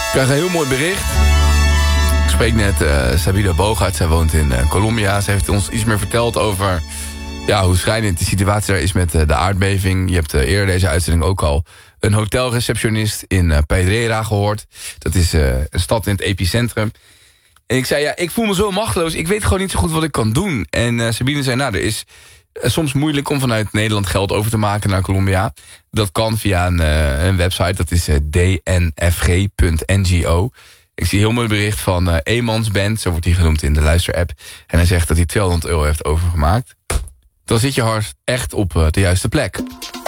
krijg een heel mooi bericht. Ik spreek net Sabina Boogaard. Zij woont in Colombia. Ze heeft ons iets meer verteld over hoe schrijnend de situatie daar is met de aardbeving. Je hebt eerder deze uitzending ook al een hotelreceptionist in Pedreira gehoord. Dat is een stad in het epicentrum. En ik zei, ik voel me zo machteloos. Ik weet gewoon niet zo goed wat ik kan doen. En Sabine zei, er is soms moeilijk om vanuit Nederland geld over te maken naar Colombia. Dat kan via een website, dat is dnfg.ngo. Ik zie heel mooi bericht van Emansband, zo wordt hij genoemd in de luisterapp. En hij zegt dat hij €200 heeft overgemaakt. Dan zit je hart echt op de juiste plek.